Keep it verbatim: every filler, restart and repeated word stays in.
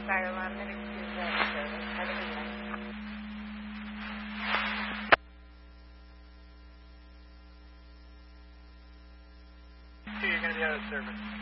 fire alarm, medic is out of service. Have a good night. You're going to be out of service.